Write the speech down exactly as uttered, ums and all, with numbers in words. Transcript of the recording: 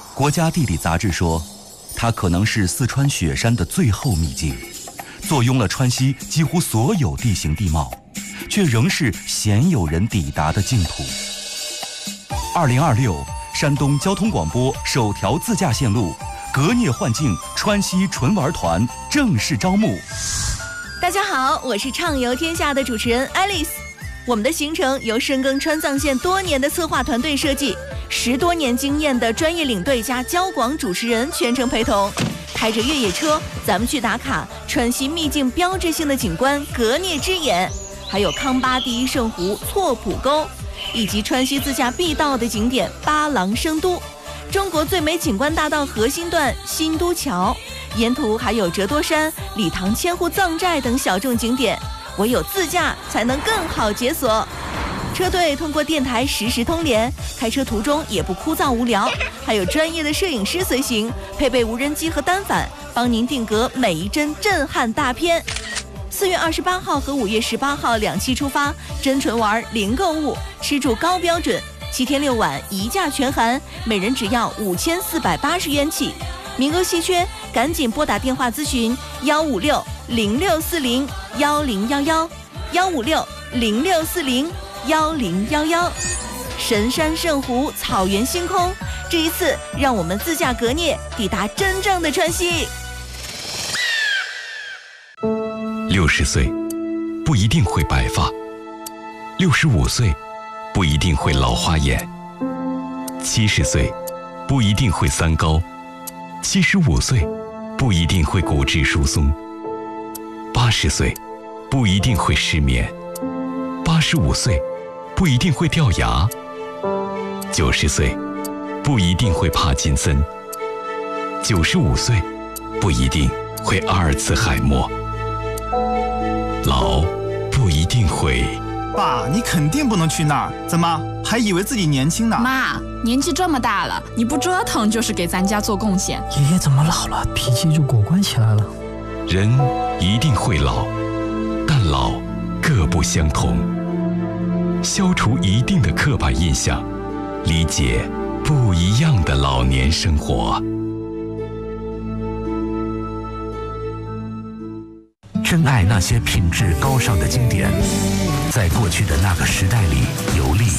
国家地理杂志说，它可能是四川雪山的最后秘境，坐拥了川西几乎所有地形地貌，却仍是鲜有人抵达的净土。二零二六，山东交通广播首条自驾线路隔聂幻境川西纯玩团正式招募。 大家好，我是畅游天下的主持人 Alice。我们的行程由深耕川藏线多年的策划团队设计，十多年经验的专业领队加交广主持人全程陪同，开着越野车，咱们去打卡川西秘境标志性的景观隔聂之眼，还有康巴第一圣湖错浦沟，以及川西自驾必到的景点八郎生都，中国最美景观大道核心段新都桥，沿途还有折多山、理塘千户藏寨等小众景点，唯有自驾才能更好解锁。车队通过电台实时通联，开车途中也不枯燥无聊，还有专业的摄影师随行，配备无人机和单反，帮您定格每一帧震撼大片。四月二十八号和五月十八号两期出发，真纯玩零购物，吃住高标准，七天六晚一价全含，每人只要五千四百八十元起，名额稀缺，赶紧拨打电话咨询幺五六零六四零幺零幺幺幺五六零六四零幺零幺幺。神山圣湖，草原星空，这一次让我们自驾隔聂，抵达真正的川西。 六十岁不一定会白发，六十五岁不一定会老花眼，七十岁不一定会三高，七十五岁不一定会骨质疏松，八十岁不一定会失眠，八十五岁不一定会掉牙，九十岁不一定会帕金森，九十五岁不一定会阿尔茨海默。老不一定会。 爸，你肯定不能去那儿，怎么还以为自己年轻呢？ 妈，年纪这么大了，你不折腾就是给咱家做贡献。 爷爷怎么老了，脾气就果断起来了？ 人一定会老，但老各不相同。消除一定的刻板印象，理解不一样的老年生活。 珍爱那些品质高尚的经典，在过去的那个时代里游历。